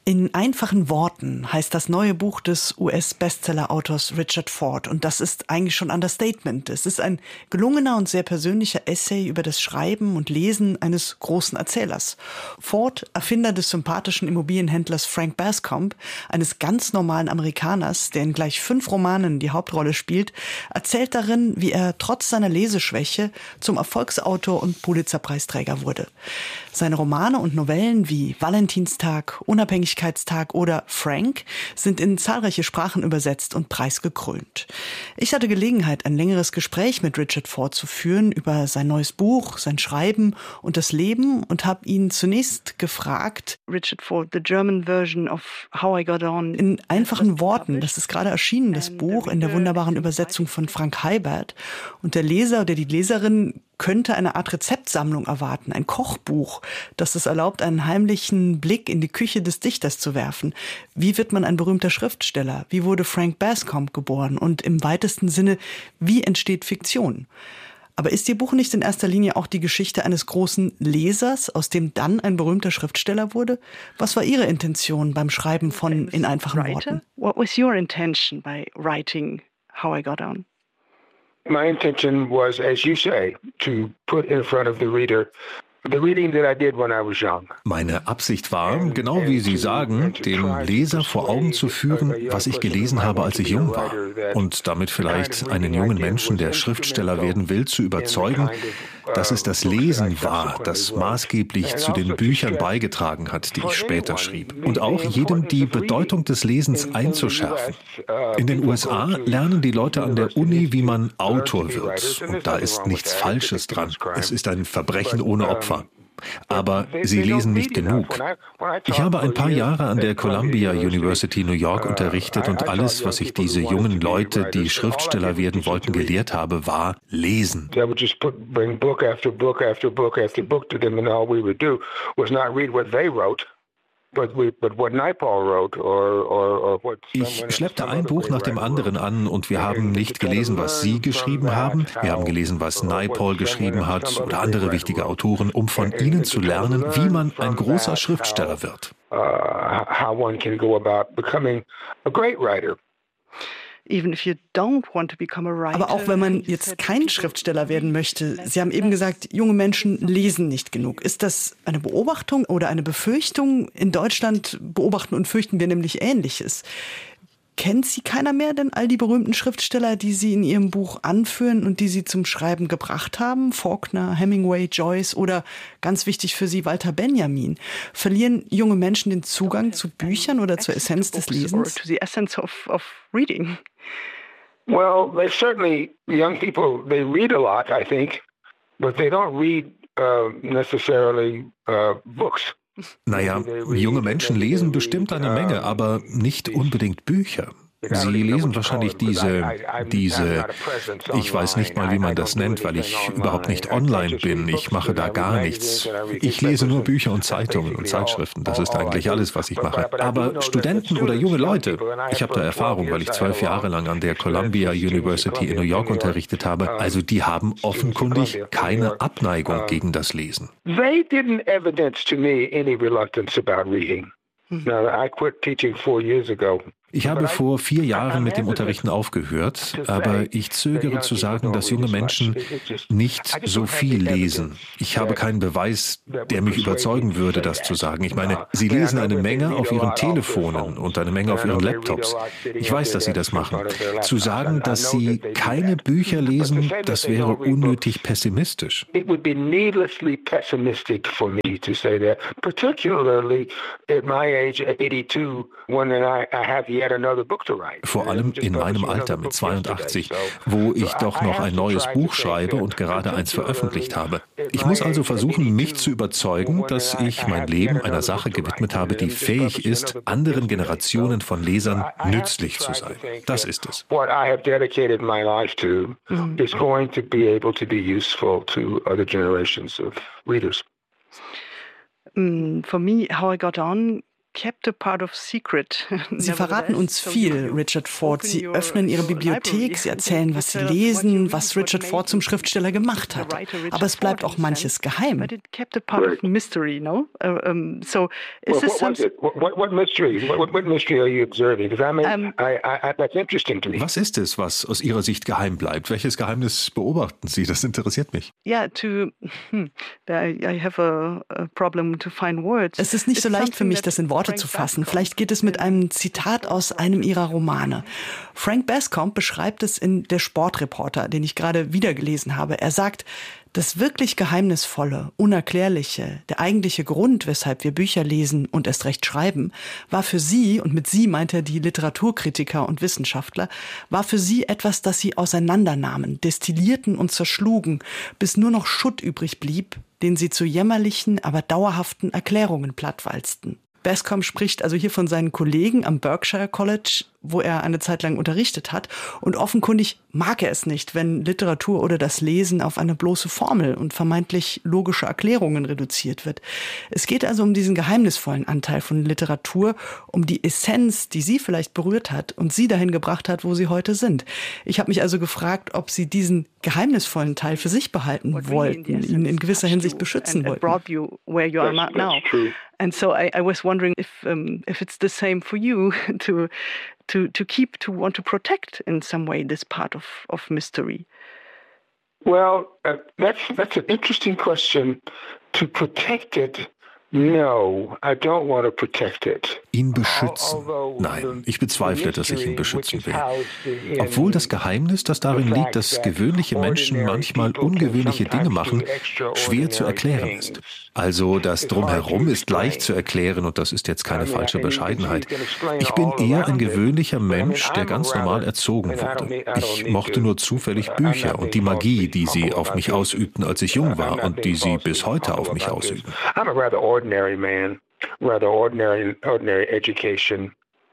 In einfachen Worten heißt das neue Buch des US-Bestseller-Autors Richard Ford. Und das ist eigentlich schon Understatement. Es ist ein gelungener und sehr persönlicher Essay über das Schreiben und Lesen eines großen Erzählers. Ford, Erfinder des sympathischen Immobilienhändlers Frank Bascomb, eines ganz normalen Amerikaners, der in gleich 5 Romanen die Hauptrolle spielt, erzählt darin, wie er trotz seiner Leseschwäche zum Erfolgsautor und Pulitzer-Preisträger wurde. Seine Romane und Novellen wie Valentinstag, Unabhängigkeitstag oder Frank sind in zahlreiche Sprachen übersetzt und preisgekrönt. Ich hatte Gelegenheit, ein längeres Gespräch mit Richard Ford zu führen über sein neues Buch, sein Schreiben und das Leben und habe ihn zunächst gefragt, Richard Ford, the German version of How I Got On. In einfachen Worten, das ist gerade erschienen, das Buch, in der wunderbaren Übersetzung von Frank Heibert. Und der Leser oder die Leserin könnte eine Art Rezeptsammlung erwarten, ein Kochbuch, das es erlaubt, einen heimlichen Blick in die Küche des Dichters zu werfen. Wie wird man ein berühmter Schriftsteller? Wie wurde Frank Bascomb geboren? Und im weitesten Sinne, wie entsteht Fiktion? Aber ist Ihr Buch nicht in erster Linie auch die Geschichte eines großen Lesers, aus dem dann ein berühmter Schriftsteller wurde? Was war Ihre Intention beim Schreiben von In einfachen Worten? What was your intention by writing How I Got On? My intention was, as you say, to put in front of the reader the reading that I did when I was young. Meine Absicht war, genau wie Sie sagen, dem Leser vor Augen zu führen, was ich gelesen habe, als ich jung war. Und damit vielleicht einen jungen Menschen, der Schriftsteller werden will, zu überzeugen, dass es das Lesen war, das maßgeblich zu den Büchern beigetragen hat, die ich später schrieb. Und auch jedem die Bedeutung des Lesens einzuschärfen. In den USA lernen die Leute an der Uni, wie man Autor wird. Und da ist nichts Falsches dran. Es ist ein Verbrechen ohne Opfer. Aber sie lesen nicht genug. Ich habe ein paar Jahre an der Columbia University New York unterrichtet und alles, was ich diese jungen Leute, die Schriftsteller werden wollten, gelehrt habe, war Lesen. Ich schleppte ein Buch nach dem anderen an und wir haben nicht gelesen, was Sie geschrieben haben. Wir haben gelesen, was Naipaul geschrieben hat oder andere wichtige Autoren, um von ihnen zu lernen, wie man ein großer Schriftsteller wird. Aber auch wenn man jetzt kein Schriftsteller werden möchte, Sie haben eben gesagt, junge Menschen lesen nicht genug. Ist das eine Beobachtung oder eine Befürchtung? In Deutschland beobachten und fürchten wir nämlich Ähnliches. Kennt Sie keiner mehr denn all die berühmten Schriftsteller, die Sie in Ihrem Buch anführen und die Sie zum Schreiben gebracht haben? Faulkner, Hemingway, Joyce oder ganz wichtig für Sie Walter Benjamin. Verlieren junge Menschen den Zugang zu Büchern oder zur Essenz des Lesens? Well, they certainly, young people, they read a lot, I think, but they don't read necessarily books. Naja, junge Menschen lesen bestimmt eine Menge, aber nicht unbedingt Bücher. Sie lesen wahrscheinlich diese, ich weiß nicht mal, wie man das nennt, weil ich überhaupt nicht online bin. Ich mache da gar nichts. Ich lese nur Bücher und Zeitungen und Zeitschriften. Das ist eigentlich alles, was ich mache. Aber Studenten oder junge Leute, ich habe da Erfahrung, weil ich 12 Jahre lang an der Columbia University in New York unterrichtet habe. Also die haben offenkundig keine Abneigung gegen das Lesen. They didn't evidence to me any reluctance about reading. Now, I quit teaching 4 years ago. Ich habe vor 4 Jahren mit dem Unterrichten aufgehört, aber ich zögere zu sagen, dass junge Menschen nicht so viel lesen. Ich habe keinen Beweis, der mich überzeugen würde, das zu sagen. Ich meine, sie lesen eine Menge auf ihren Telefonen und eine Menge auf ihren Laptops. Ich weiß, dass sie das machen. Zu sagen, dass sie keine Bücher lesen, das wäre unnötig pessimistisch. It would be needlessly pessimistic for me to say that, particularly at my age, 82, when I have vor allem in meinem Alter mit 82, wo ich doch noch ein neues Buch schreibe und gerade eins veröffentlicht habe. Ich muss also versuchen, mich zu überzeugen, dass ich mein Leben einer Sache gewidmet habe, die fähig ist, anderen Generationen von Lesern nützlich zu sein. Das ist es. What I have dedicated my life to is going to be able to be useful to other generations of readers. For me, How I Got On Sie verraten uns viel, Richard Ford. Sie öffnen ihre Bibliothek, sie erzählen, was sie lesen, was Richard Ford zum Schriftsteller gemacht hat. Aber es bleibt auch manches geheim. What mystery are you observing? Because that's interesting to me. Was ist es, was aus Ihrer Sicht geheim bleibt? Welches Geheimnis beobachten Sie? Das interessiert mich. Es ist nicht so leicht für mich, das in Worte zu fassen. Vielleicht geht es mit einem Zitat aus einem ihrer Romane. Frank Bascombe beschreibt es in Der Sportreporter, den ich gerade wieder gelesen habe. Er sagt, das wirklich Geheimnisvolle, Unerklärliche, der eigentliche Grund, weshalb wir Bücher lesen und erst recht schreiben, war für sie, und mit sie meint er die Literaturkritiker und Wissenschaftler, war für sie etwas, das sie auseinandernahmen, destillierten und zerschlugen, bis nur noch Schutt übrig blieb, den sie zu jämmerlichen, aber dauerhaften Erklärungen plattwalzten. Bascombe spricht also hier von seinen Kollegen am Berkshire College, wo er eine Zeit lang unterrichtet hat. Und offenkundig mag er es nicht, wenn Literatur oder das Lesen auf eine bloße Formel und vermeintlich logische Erklärungen reduziert wird. Es geht also um diesen geheimnisvollen Anteil von Literatur, um die Essenz, die sie vielleicht berührt hat und sie dahin gebracht hat, wo sie heute sind. Ich habe mich also gefragt, ob sie diesen geheimnisvollen Teil für sich behalten wollten, ihn in gewisser Hinsicht beschützen wollten. And so I was wondering if it's the same for you to want to protect in some way this part of mystery. Well, that's an interesting question. To protect it, no, I don't want to protect it. Ihn beschützen? Nein, ich bezweifle, dass ich ihn beschützen will. Obwohl das Geheimnis, das darin liegt, dass gewöhnliche Menschen manchmal ungewöhnliche Dinge machen, schwer zu erklären ist. Also das Drumherum ist leicht zu erklären und das ist jetzt keine falsche Bescheidenheit. Ich bin eher ein gewöhnlicher Mensch, der ganz normal erzogen wurde. Ich mochte nur zufällig Bücher und die Magie, die sie auf mich ausübten, als ich jung war und die sie bis heute auf mich ausüben. I'm a rather ordinary man, rather ordinary education.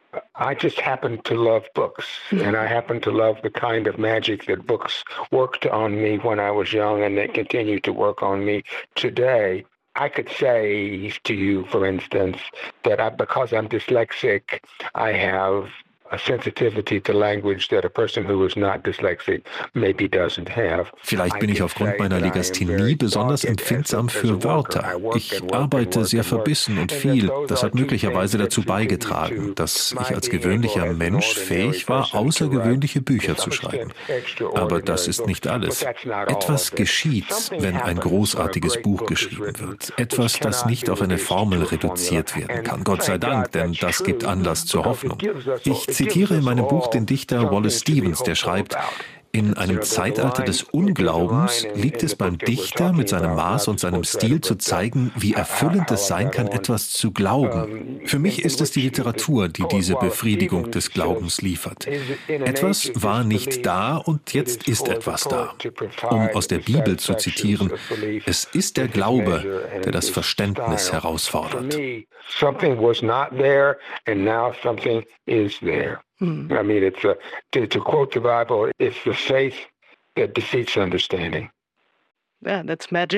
I just happen to love books, and I happen to love the kind of magic that books worked on me when I was young and they continue to work on me today. I could say to you, for instance, that because I'm dyslexic, I have a sensitivity to language that a person who is not dyslexic maybe doesn't have. Vielleicht bin ich aufgrund meiner Legasthenie besonders empfindsam für Wörter. Ich arbeite sehr verbissen und viel. Das hat möglicherweise dazu beigetragen, dass ich als gewöhnlicher Mensch fähig war, außergewöhnliche Bücher zu schreiben. Aber das ist nicht alles. Etwas geschieht, wenn ein großartiges Buch geschrieben wird. Etwas, das nicht auf eine Formel reduziert werden kann. Gott sei Dank, denn das gibt Anlass zur Hoffnung. Ich zitiere in meinem Buch den Dichter Wallace Stevens, der schreibt: In einem Zeitalter des Unglaubens liegt es beim Dichter, mit seinem Maß und seinem Stil zu zeigen, wie erfüllend es sein kann, etwas zu glauben. Für mich ist es die Literatur, die diese Befriedigung des Glaubens liefert. Etwas war nicht da und jetzt ist etwas da. Um aus der Bibel zu zitieren: Es ist der Glaube, der das Verständnis herausfordert. Something was not there and now something is there. I mean, to quote the Bible, it's the faith that defeats understanding. Yeah, that's magic.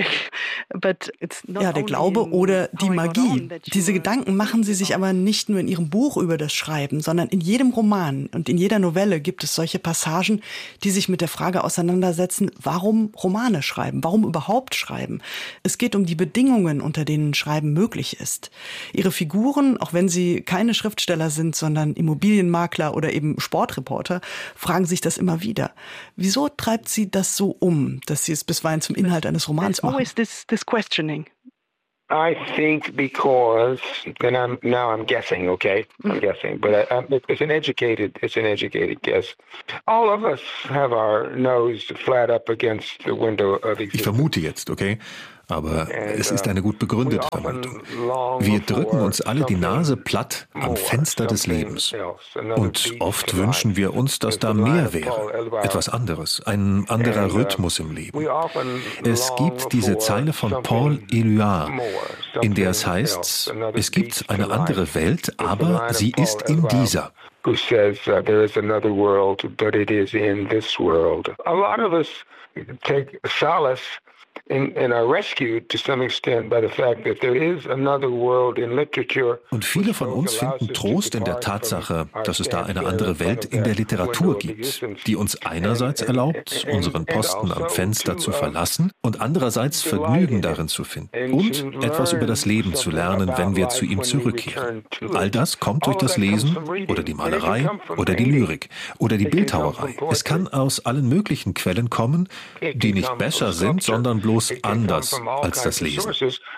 But it's not ja, der Glaube oder die Magie. Diese Gedanken machen sie sich aber nicht nur in ihrem Buch über das Schreiben, sondern in jedem Roman und in jeder Novelle gibt es solche Passagen, die sich mit der Frage auseinandersetzen, warum Romane schreiben, warum überhaupt schreiben. Es geht um die Bedingungen, unter denen Schreiben möglich ist. Ihre Figuren, auch wenn sie keine Schriftsteller sind, sondern Immobilienmakler oder eben Sportreporter, fragen sich das immer wieder. Wieso treibt sie das so um, dass sie es bisweilen zum Inhalt eines Romans machen? Always this questioning. I think because, and I'm guessing, okay? I'm guessing, but it's an educated guess. All of us have our nose flat up against the window of existence. Ich vermute jetzt, okay? Aber es ist eine gut begründete Vermutung. Wir drücken uns alle die Nase platt am Fenster des Lebens. Und oft wünschen wir uns, dass da mehr wäre, etwas anderes, ein anderer Rhythmus im Leben. Es gibt diese Zeile von Paul Éluard, in der es heißt, es gibt eine andere Welt, aber sie ist in dieser. Who says there is another world, but it is in this world. A lot of us take solace Und viele von uns finden Trost in der Tatsache, dass es da eine andere Welt in der Literatur gibt, die uns einerseits erlaubt, unseren Posten am Fenster zu verlassen und andererseits Vergnügen darin zu finden und etwas über das Leben zu lernen, wenn wir zu ihm zurückkehren. All das kommt durch das Lesen oder die Malerei oder die Lyrik oder die Bildhauerei. Es kann aus allen möglichen Quellen kommen, die nicht besser sind, sondern bloß anders als das Lesen.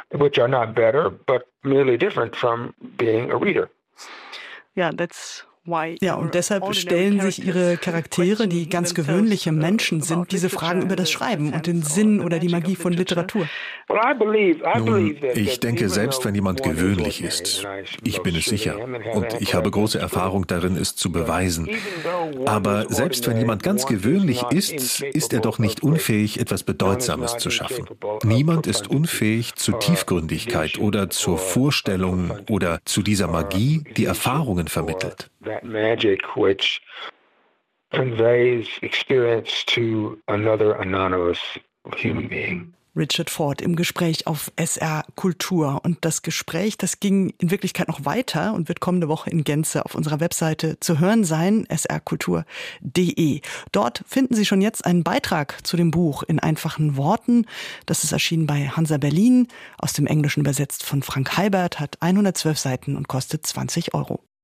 Ja, und deshalb stellen sich ihre Charaktere, die ganz gewöhnliche Menschen sind, diese Fragen über das Schreiben und den Sinn oder die Magie von Literatur. Nun, ich denke, selbst wenn jemand gewöhnlich ist, ich bin es sicher, und ich habe große Erfahrung darin, es zu beweisen, aber selbst wenn jemand ganz gewöhnlich ist er doch nicht unfähig, etwas Bedeutsames zu schaffen. Niemand ist unfähig zu Tiefgründigkeit oder zur Vorstellung oder zu dieser Magie, die Erfahrungen vermittelt. That magic which conveys experience to another anonymous human being. Richard Ford im Gespräch auf SR Kultur. Und das Gespräch, das ging in Wirklichkeit noch weiter und wird kommende Woche in Gänze auf unserer Webseite zu hören sein, srkultur.de. Dort finden Sie schon jetzt einen Beitrag zu dem Buch in einfachen Worten. Das ist erschienen bei Hansa Berlin, aus dem Englischen übersetzt von Frank Heibert, hat 112 Seiten und kostet 20 €.